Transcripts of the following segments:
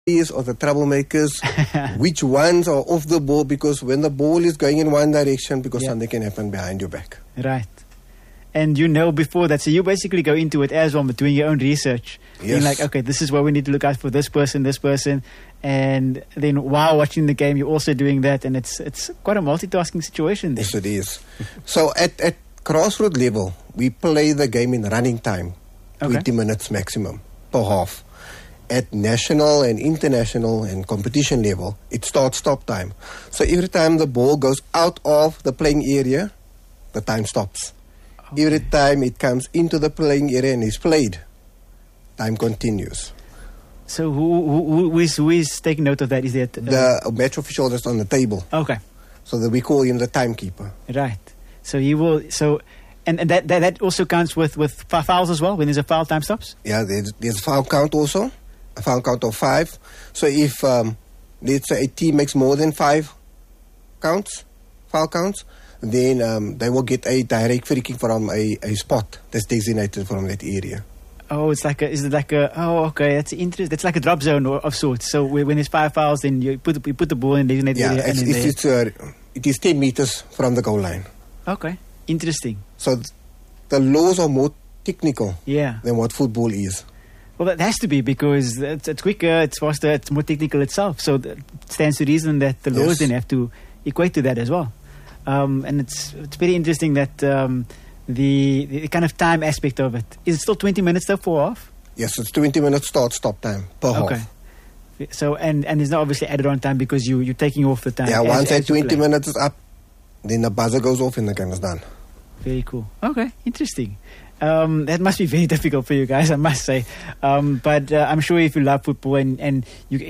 or the troublemakers, which ones are off the ball, because when the ball is going in one direction, because something can happen behind your back. Right. And you know before that, so you basically go into it as well, but doing your own research. Yes. Being like, okay, this is where we need to look out for this person, and then while watching the game, you're also doing that, and it's quite a multitasking situation there. Yes, it is. So at grassroots level, we play the game in running time, 20 minutes maximum per half. At national and international and competition level, it starts stop time. So every time the ball goes out of the playing area, the time stops. Every time it comes into the playing area and is played, time continues. So who is taking note of that? Is that the match official that's on the table? Okay. So that we call him the timekeeper. Right. So he will. So and that also counts with fouls as well. When there's a foul, time stops. Yeah, there's a foul count also. A foul count of 5. So if let's say a team makes more than 5 foul counts, then they will get a direct free kick from a spot that's designated from that area. Oh, that's interesting. That's like a drop zone of sorts. So when there's 5 fouls, then you put the ball in designated area. It is 10 meters from the goal line. Okay, interesting. So the laws are more technical than what football is. Well, that has to be, because it's quicker, it's faster, it's more technical itself. So it stands to reason that the laws then have to equate to that as well. And it's very interesting that the kind of time aspect of it. Is it still 20 minutes though for half? Yes, it's 20 minutes stop time per half. Okay. So and there's not obviously added on time, because you're taking off the time. Yeah, once that 20 minutes is up, then the buzzer goes off and the game is done. Very cool. Okay, interesting. That must be very difficult for you guys, I must say. But I'm sure if you love football and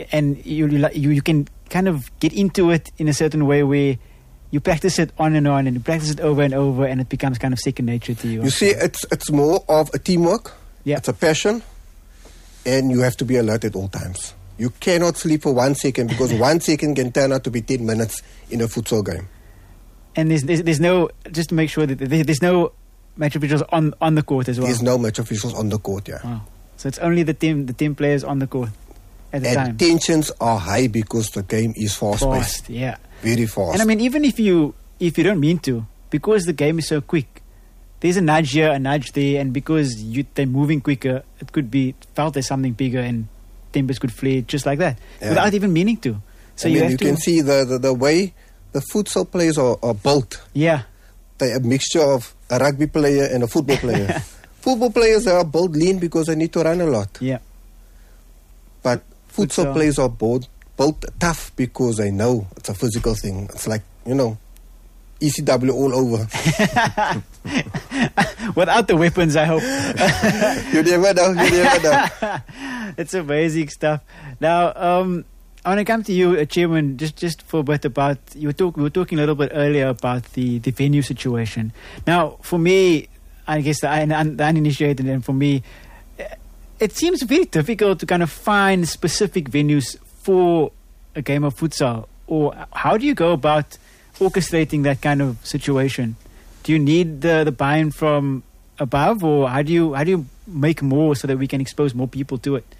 you can kind of get into it in a certain way where you practice it on and on, and you practice it over and over, and it becomes kind of second nature to you. You see, it's more of a teamwork. Yeah. It's a passion, and you have to be alert at all times. You cannot sleep for 1 second, because 1 second can turn out to be 10 minutes in a futsal game. And there's no, just to make sure that there's no match officials on the court as well. There's no match officials on the court, yeah. Wow. So it's only the team players on the court at the time. And tensions are high because the game is fast-paced. Yeah. Very fast. And I mean, even if you don't mean to, because the game is so quick, there's a nudge here, a nudge there, and because they're moving quicker, it could be felt as something bigger, and tempers could flare just like that, without even meaning to. So you can see the way the futsal players are built. Yeah. They're a mixture of a rugby player and a football player. Football players are built lean because they need to run a lot. Yeah. But futsal players are built tough because they know it's a physical thing. It's like, ECW all over. Without the weapons, I hope. You never know. It's amazing stuff. Now, I want to come to you, Chairman, just for a bit about, we were talking a little bit earlier about the venue situation. Now, for me, I guess the uninitiated, and for me, it seems very difficult to kind of find specific venues for a game of futsal. Or how do you go about orchestrating that kind of situation? Do you need the buy-in from above, or how do you make more so that we can expose more people to it?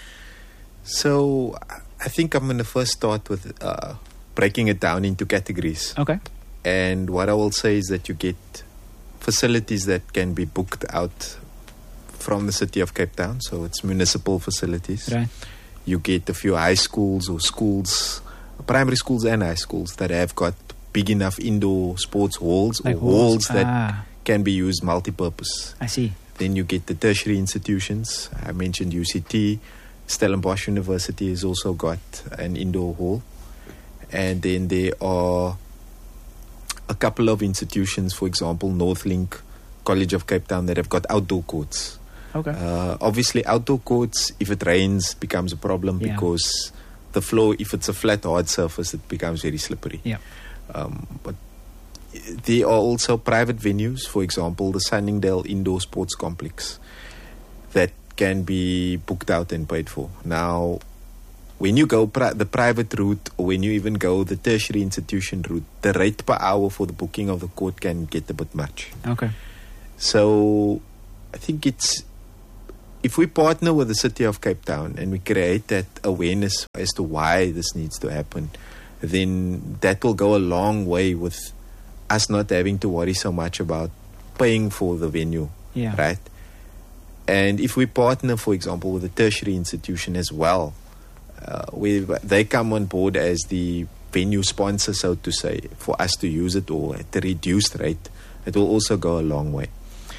So I think I'm going to first start with breaking it down into categories. Okay. And what I will say is that you get facilities that can be booked out from the city of Cape Town. So it's municipal facilities. Right. You get a few high schools or schools, primary schools and high schools, that have got big enough indoor sports halls, like or halls that can be used multi-purpose. I see. Then you get the tertiary institutions. I mentioned UCT. Stellenbosch University has also got an indoor hall. And then there are a couple of institutions, for example, Northlink, College of Cape Town, that have got outdoor courts. Okay. Obviously, outdoor courts, if it rains, becomes a problem because the floor, if it's a flat, hard surface, it becomes very slippery. Yeah. But there are also private venues, for example, the Sunningdale Indoor Sports Complex, that can be booked out and paid for. Now, when you go the private route, or when you even go the tertiary institution route, the rate per hour for the booking of the court can get a bit much. Okay. So I think it's if we partner with the City of Cape Town and we create that awareness as to why this needs to happen, then that will go a long way with us not having to worry so much about paying for the venue, right? And if we partner, for example, with a tertiary institution as well, where they come on board as the venue sponsor, so to say, for us to use it all at a reduced rate, it will also go a long way.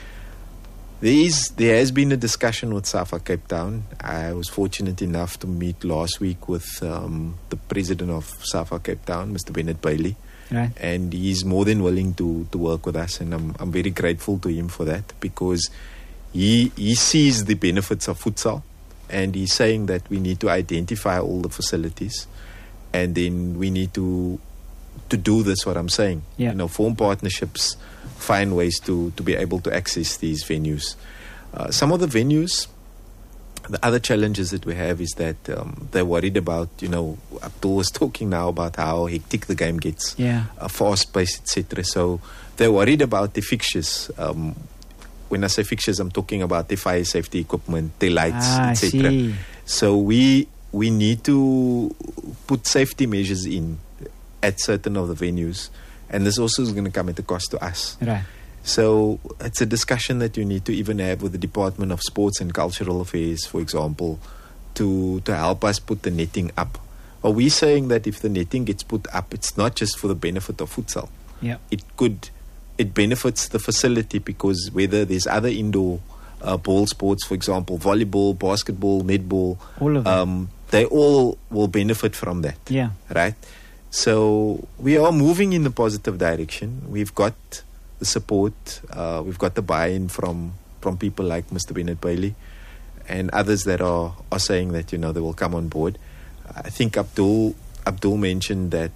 There has been a discussion with SAFA Cape Town. I was fortunate enough to meet last week with the president of SAFA Cape Town, Mr. Bennett Bailey. Right. And he's more than willing to work with us, and I'm very grateful to him for that, because he sees the benefits of futsal, and he's saying that we need to identify all the facilities, and then we need to do this, what I'm saying. Form partnerships, find ways to be able to access these venues. Some of the venues, the other challenges that we have is that they're worried about, Abdul was talking now about how hectic the game gets, fast-paced, etc. So they're worried about the fixtures. When I say fixtures, I'm talking about the fire safety equipment, the lights, etc. So we need to put safety measures in at certain of the venues, and this also is going to come at a cost to us. Right. So it's a discussion that you need to even have with the Department of Sports and Cultural Affairs, for example, to help us put the netting up. Are we saying that if the netting gets put up, it's not just for the benefit of futsal? Yeah. It benefits the facility, because whether there's other indoor ball sports, for example, volleyball, basketball, netball, all of them. They all will benefit from that. Yeah. Right? So we are moving in the positive direction. We've got the support, we've got the buy-in from people like Mr. Bennett Bailey and others that are saying that, they will come on board. I think Abdul mentioned that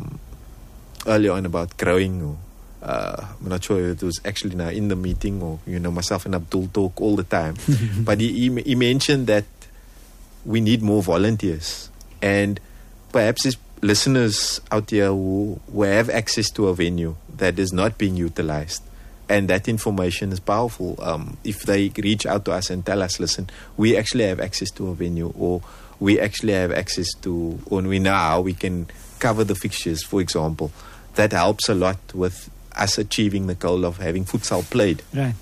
earlier on about growing. I'm not sure if it was actually now in the meeting or, myself and Abdul talk all the time. But he mentioned that we need more volunteers. And perhaps there's listeners out here who have access to a venue that is not being utilized, and that information is powerful. If they reach out to us and tell us, listen, we actually have access to a venue, or we actually have access to, or we know how we can cover the fixtures, for example, that helps a lot with us achieving the goal of having futsal played. Right.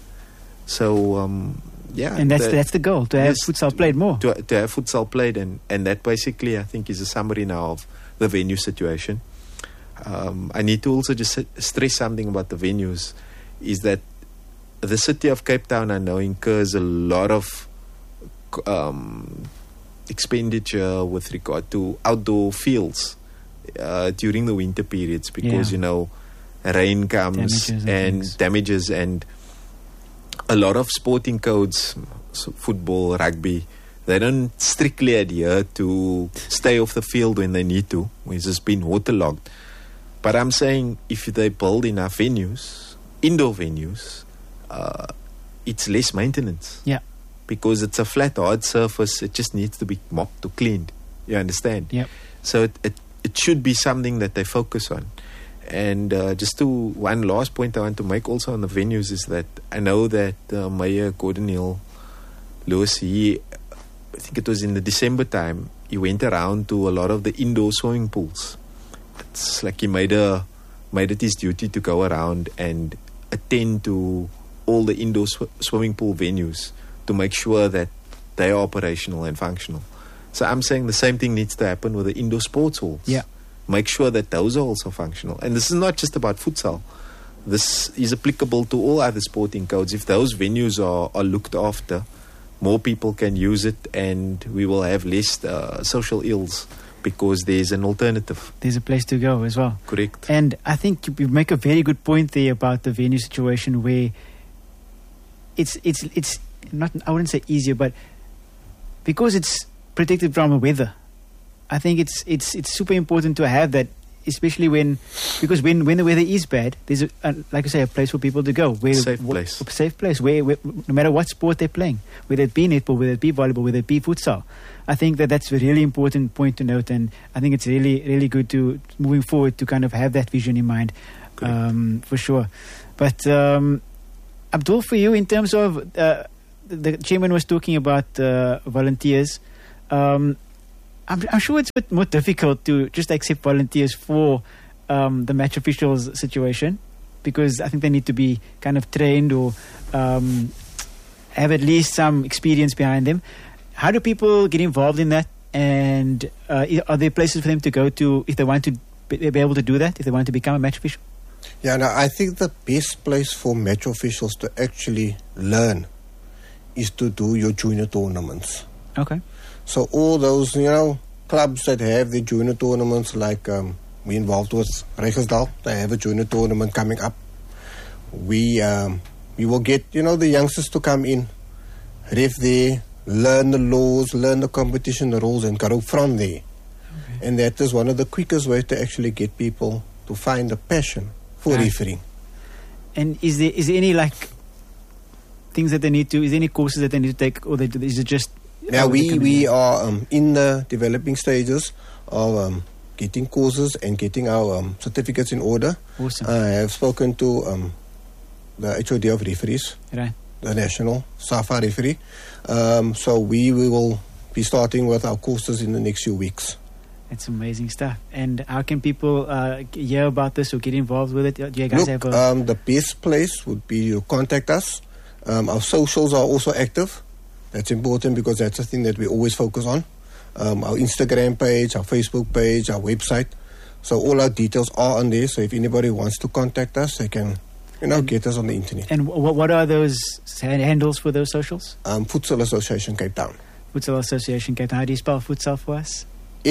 So and that's the goal, to have futsal played more. To have futsal played, and that basically, I think, is a summary now of the venue situation. I need to also just stress something about the venues, is that the City of Cape Town, I know, incurs a lot of expenditure with regard to outdoor fields during the winter periods, because rain comes and damages, and a lot of sporting codes, so football, rugby, they don't strictly adhere to stay off the field when they need to, when it's just been waterlogged. But I'm saying, if they build enough venues, indoor venues, it's less maintenance. Yeah. Because it's a flat, hard surface, it just needs to be mopped or cleaned. You understand? Yep. So it should be something that they focus on. And just one last point I want to make also on the venues is that I know that Mayor Gordon Hill Lewis, I think it was in the December time, he went around to a lot of the indoor swimming pools. It's like he made it his duty to go around and attend to all the indoor swimming pool venues to make sure that they are operational and functional. So I'm saying the same thing needs to happen with the indoor sports halls. Yeah. Make sure that those are also functional. And this is not just about futsal. This is applicable to all other sporting codes. If those venues are looked after, more people can use it, and we will have less social ills, because there's an alternative. There's a place to go as well. Correct. And I think you make a very good point there about the venue situation, where it's not, I wouldn't say easier, but because it's protected from the weather, I think it's super important to have that, especially because when the weather is bad, there's like I say, a place for people to go, a safe place where no matter what sport they're playing, whether it be netball, whether it be volleyball, whether it be futsal. I think that's a really important point to note, and I think it's really, really good to moving forward to kind of have that vision in mind, for sure. But Abdul, for you, in terms of the chairman was talking about volunteers. I'm sure it's a bit more difficult to just accept volunteers for the match officials situation, because I think they need to be kind of trained or have at least some experience behind them. How do people get involved in that? And are there places for them to go to if they want to be able to do that, if they want to become a match official? Yeah, no, I think the best place for match officials to actually learn is to do your junior tournaments. Okay. So all those, clubs that have the junior tournaments, like we involved with Reigersdal, they have a junior tournament coming up. We will get, the youngsters to come in, ref there, learn the laws, learn the competition, the rules, and go from there. Okay. And that is one of the quickest ways to actually get people to find a passion for refereeing. And is there any things that they need to? Is there any courses that they need to take, or is it just? Now we are in the developing stages of getting courses and getting our certificates in order. Awesome. I have spoken to the HOD of referees, right, the national SAFA referee. So we will be starting with our courses in the next few weeks. That's amazing stuff. And how can people hear about this or get involved with it? Do you guys have the best place would be to contact us. Our socials are also active. That's important because that's the thing that we always focus on. Our Instagram page, our Facebook page, our website. So all our details are on there. So if anybody wants to contact us, they can, get us on the internet. And what are those handles for those socials? Futsal Association Cape Town. Futsal Association Cape Town. How do you spell futsal for us?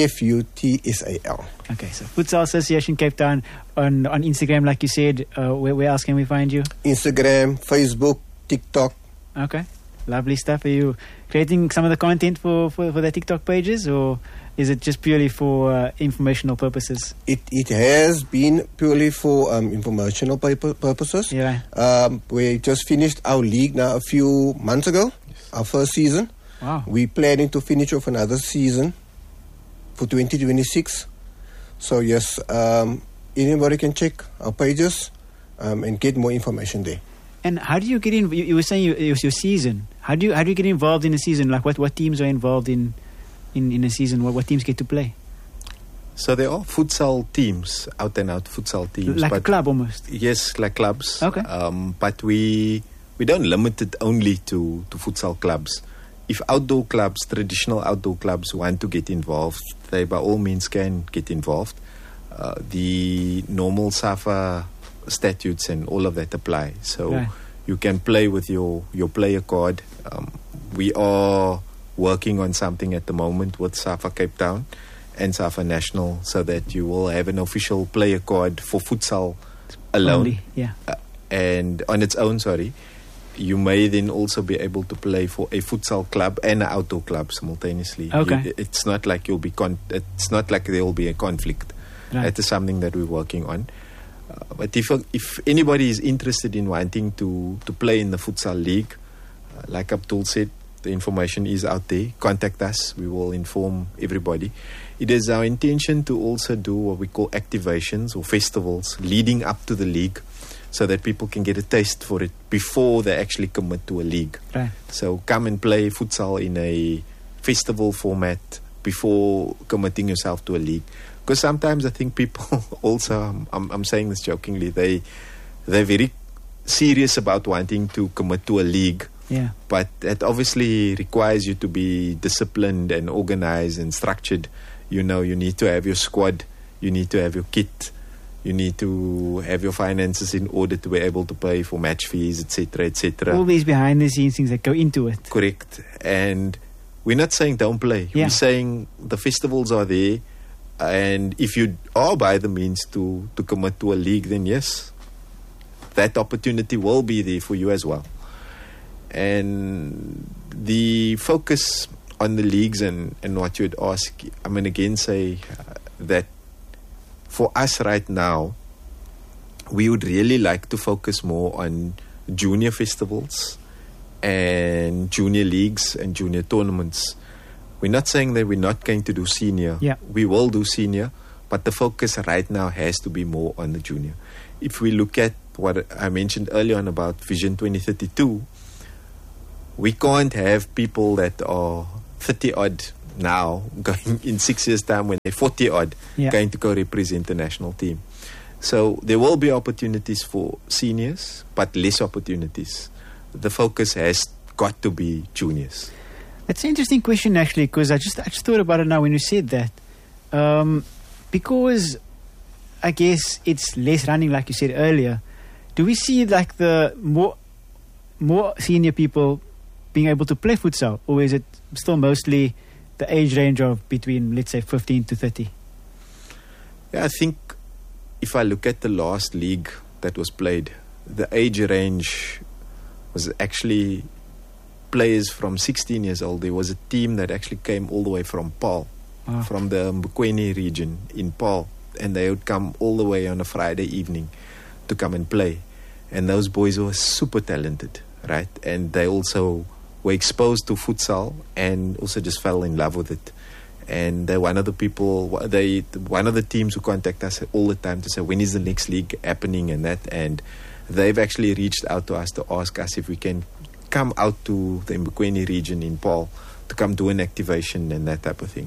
FUTSAL. Okay, so Futsal Association Cape Town on Instagram, like you said. Where else can we find you? Instagram, Facebook, TikTok. Okay, lovely stuff. Are you creating some of the content for the TikTok pages, or is it just purely for informational purposes? It has been purely for informational purposes. Yeah. We just finished our league now a few months ago, our first season. Wow. We're planning to finish off another season for 2026. So yes, anybody can check our pages and get more information there. And how do you get in? You were saying it was your season. How do you get involved in a season? Like what teams are involved in a season? What teams get to play? So there are futsal teams, out and out futsal teams, like a club almost. Yes, like clubs. Okay. But we don't limit it only to futsal clubs. If outdoor clubs, traditional outdoor clubs, want to get involved, they by all means can get involved. The normal SAFA statutes and all of that apply. So you can play with your player card. We are working on something at the moment with SAFA Cape Town and SAFA National, so that you will have an official player card for futsal alone. Only, yeah. And on its own, you may then also be able to play for a futsal club and an outdoor club simultaneously. Okay. It's not like it's not like there will be a conflict. Right. That is something that we're working on. But if anybody is interested in wanting to play in the futsal league, like Abdul said, the information is out there. Contact us. We will inform everybody. It is our intention to also do what we call activations or festivals leading up to the league, so that people can get a taste for it before they actually commit to a league. Right. So come and play futsal in a festival format before committing yourself to a league. Because sometimes I think people also, I'm saying this jokingly, they're very serious about wanting to commit to a league. Yeah. But it obviously requires you to be disciplined and organized and structured. You need to have your squad, you need to have your kit, you need to have your finances in order to be able to pay for match fees, etc., etc. All these behind the scenes things that go into it. Correct. And we're not saying don't play. Yeah. We're saying the festivals are there, and if you are by the means to commit to a league, then yes, that opportunity will be there for you as well. And the focus on the leagues and what you'd ask, I mean, again say that for us right now, we would really like to focus more on junior festivals and junior leagues and junior tournaments. We're not saying that we're not going to do senior. Yeah. We will do senior, but the focus right now has to be more on the junior. If we look at what I mentioned earlier on about Vision 2032, we can't have people that are 30 odd now going in 6 years' time when they're 40 odd going to go represent the national team. So there will be opportunities for seniors, but less opportunities. The focus has got to be juniors. That's an interesting question, actually, because I just thought about it now when you said that. Because I guess it's less running, like you said earlier. Do we see like the more senior people being able to play futsal, or is it still mostly the age range of between, let's say, 15 to 30? Yeah, I think if I look at the last league that was played, the age range was actually players from 16 years old. There was a team that actually came all the way from Paarl, from the Mbukweni region in Paarl, and they would come all the way on a Friday evening to come and play. And those boys were super talented, right? And they also were exposed to futsal and also just fell in love with it. And they're one of the teams who contact us all the time to say, when is the next league happening and that. And they've actually reached out to us to ask us if we can come out to the Mbukweni region in Paarl to come do an activation and that type of thing.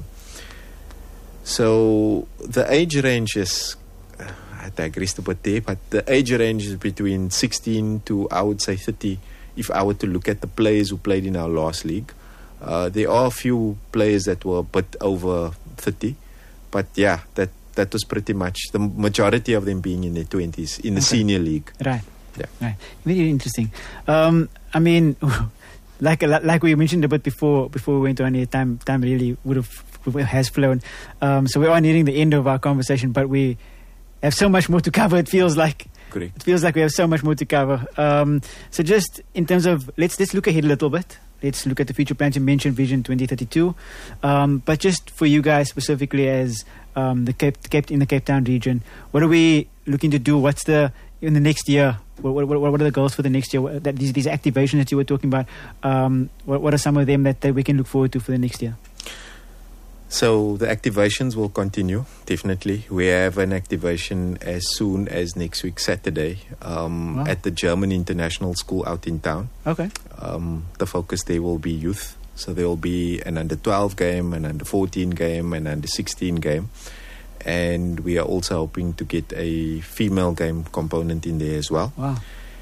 So the age range is, I digress a bit there, but the age range is between 16 to, I would say, 30. If I were to look at the players who played in our last league, there are a few players that were a bit over 30, but yeah, that was pretty much the majority of them being in their 20s in the senior league. Right. Yeah. Right. Very interesting. I mean, like we mentioned a bit before we went on here, time really has flown. So we are nearing the end of our conversation, but we have so much more to cover. It feels like. Correct. It feels like we have so much more to cover. So just in terms of, let's look ahead a little bit. Let's look at the future plans. You mentioned Vision 2032. But just for you guys specifically as in the Cape Town region, what are we looking to do? What's in the next year? What are the goals for the next year? These activations that you were talking about, what are some of them that we can look forward to for the next year? So the activations will continue, definitely. We have an activation as soon as next week, Saturday, at the German International School out in town. Okay. The focus there will be youth. So there will be an under-12 game, an under-14 game, an under-16 game. And we are also hoping to get a female game component in there as well. Wow.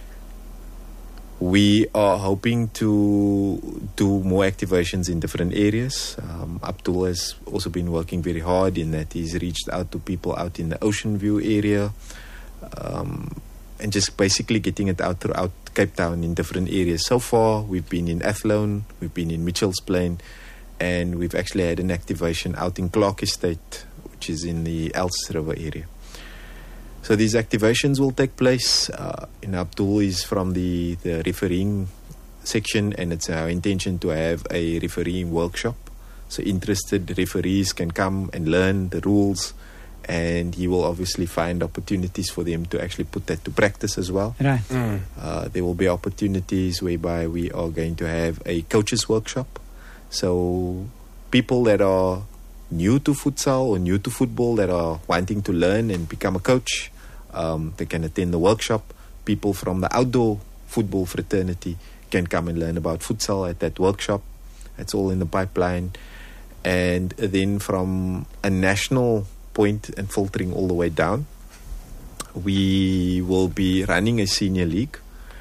We are hoping to do more activations in different areas. Abdul has also been working very hard in that he's reached out to people out in the Ocean View area, and just basically getting it out throughout Cape Town in different areas. So far, we've been in Athlone, we've been in Mitchell's Plain, and we've actually had an activation out in Clark Estate, which is in the Elsis River area. So these activations will take place. Abdul is from the refereeing section, and it's our intention to have a refereeing workshop. So interested referees can come and learn the rules, and he will obviously find opportunities for them to actually put that to practice as well. Right. There will be opportunities whereby we are going to have a coaches workshop. So people that are new to futsal or new to football that are wanting to learn and become a coach, they can attend the workshop. People from the outdoor football fraternity can come and learn about futsal at that workshop. That's all in the pipeline. And then from a national point and filtering all the way down, we will be running a senior league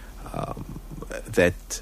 that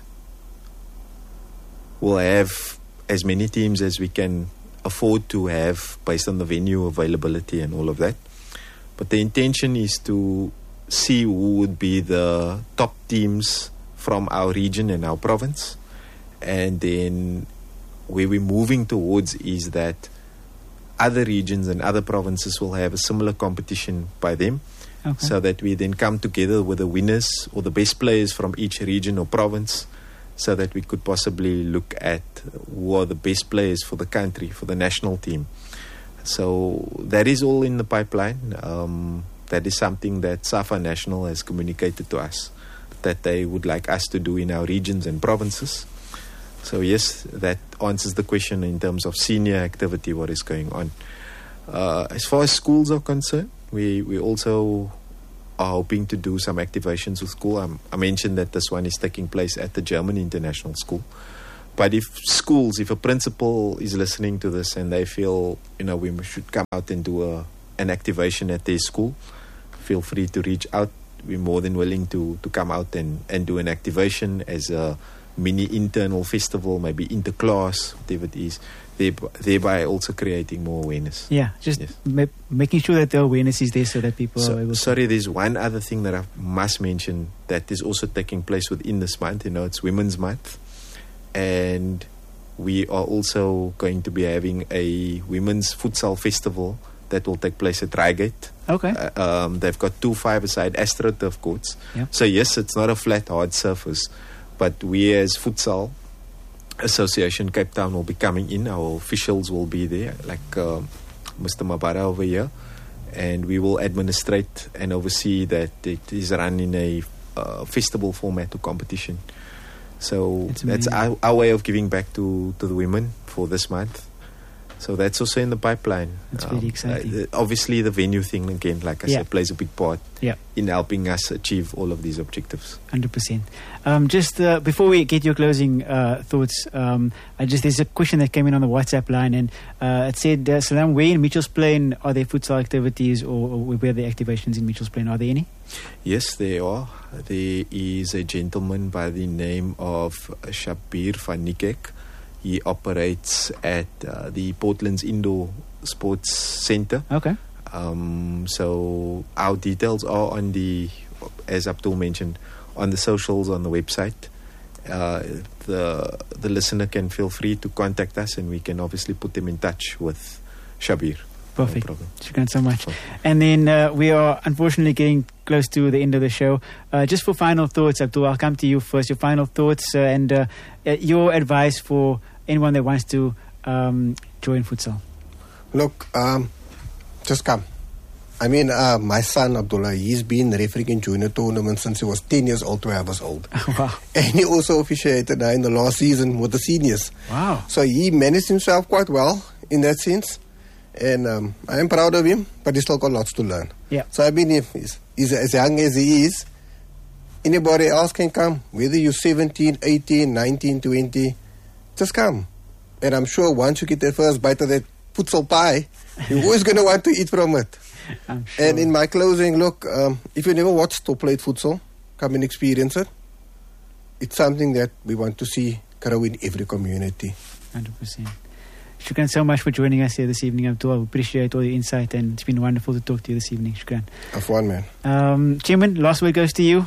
will have as many teams as we can afford to have based on the venue availability and all of that. But the intention is to see who would be the top teams from our region and our province. And then where we're moving towards is that other regions and other provinces will have a similar competition by them. Okay. So that we then come together with the winners or the best players from each region or province, so that we could possibly look at who are the best players for the country, for the national team. So that is all in the pipeline. That is something that SAFA National has communicated to us that they would like us to do in our regions and provinces. So yes, that answers the question in terms of senior activity, what is going on. As far as schools are concerned, we also are hoping to do some activations with school. I mentioned that this one is taking place at the German International School. But if a principal is listening to this and they feel, we should come out and do an activation at their school, feel free to reach out. We're more than willing to come out and do an activation as a mini internal festival, maybe interclass, whatever it is, thereby also creating more awareness. Yeah, just making sure that the awareness is there so that people are able to... Sorry, there's one other thing that I must mention that is also taking place within this month. It's Women's Month. And we are also going to be having a women's futsal festival that will take place at Reigate. Okay. They've got 2 5-a-side AstroTurf courts. Yep. So yes, it's not a flat, hard surface, but we as Futsal Association Cape Town will be coming in. Our officials will be there, like Mr. Mabara over here, and we will administrate and oversee that it is run in a festival format to competition. So that's our way of giving back to the women for this month. So that's also in the pipeline. It's really exciting. Obviously, the venue thing, again, like I said, plays a big part in helping us achieve all of these objectives. 100%. Just before we get your closing thoughts, there's a question that came in on the WhatsApp line, and it said, Salam, where in Mitchell's Plain are there futsal activities, or where are the activations in Mitchell's Plain? Are there any? Yes, there are. There is a gentleman by the name of Shabir van Niekerk. He operates at the Portland's Indoor Sports Center. Okay. So our details are on as Abdul mentioned, on the socials, on the website. The listener can feel free to contact us, and we can obviously put them in touch with Shabir. Perfect. No problem. Shukran so much. And then we are unfortunately getting close to the end of the show. Just for final thoughts, Abdul, I'll come to you first. Your final thoughts and your advice for anyone that wants to join futsal. Look, just come. I mean, my son Abdullah, he's been refereeing in junior tournaments since he was 10 years old, 12 years old. Wow. And he also officiated in the last season with the seniors. Wow. So he managed himself quite well in that sense. And I am proud of him, but he's still got lots to learn. Yeah. So I mean, if he's as young as he is, anybody else can come. Whether you're 17, 18, 19, 20, just come. And I'm sure once you get the first bite of that futsal pie, you're always going to want to eat from it. I'm sure. And in my closing, look, if you never watched or played futsal, come and experience it. It's something that we want to see grow in every community. 100%. Shukran so much for joining us here this evening, Abdul. We appreciate all your insight, and it's been wonderful to talk to you this evening. Shukran. Afwan, man. Chairman, last word goes to you.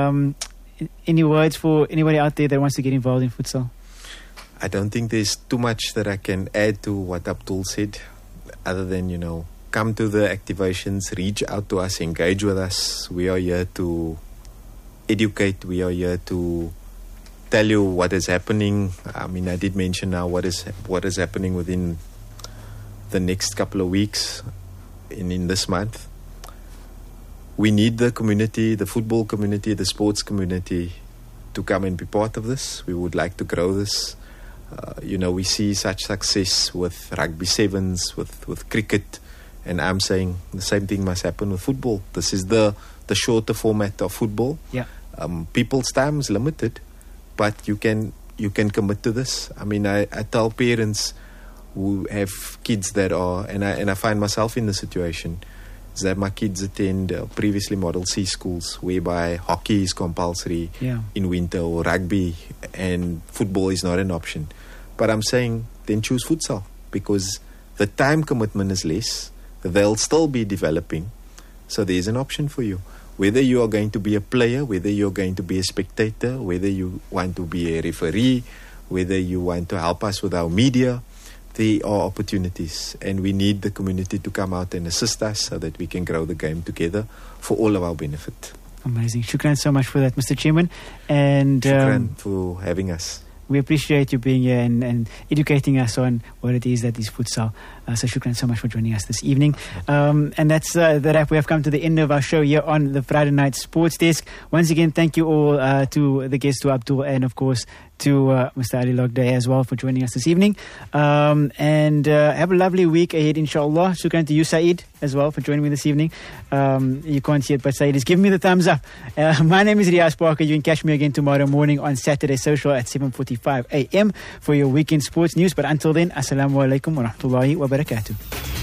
Any words for anybody out there that wants to get involved in futsal? I don't think there's too much that I can add to what Abdul said, other than, come to the activations, reach out to us, engage with us. We are here to educate. We are here to tell you what is happening. I mean, I did mention now what is happening within the next couple of weeks in this month. We need the community, the football community, the sports community to come and be part of this. We would like to grow this. We see such success with rugby sevens, with cricket, and I'm saying the same thing must happen with football. This is the shorter format of football. Yeah. People's time is limited, but you can commit to this. I mean, I tell parents who have kids that are, and I find myself in the situation, is that my kids attend previously Model C schools whereby hockey is compulsory in winter, or rugby, and football is not an option. But I'm saying then choose futsal, because the time commitment is less. They'll still be developing, so there's an option for you. Whether you are going to be a player, whether you're going to be a spectator, whether you want to be a referee, whether you want to help us with our media, there are opportunities, and we need the community to come out and assist us so that we can grow the game together for all of our benefit. Amazing. Shukran so much for that, Mr. Chairman. And Shukran for having us. We appreciate you being here and educating us on what it is that is futsal. So shukran so much for joining us this evening. And that's the wrap. We have come to the end of our show here on the Friday Night Sports Desk. Once again, thank you all to the guests, to Abdul, and of course to Mr. Ali Logday as well for joining us this evening. And have a lovely week ahead, inshallah. Shukran to you, Saeed, as well for joining me this evening. You can't see it, but Saeed is giving me the thumbs up. My name is Riaz Parker. You can catch me again tomorrow morning on Saturday Social at 7:45 a.m. for your weekend sports news. But until then, assalamu alaikum wa rahmatullahi wa barakatuh.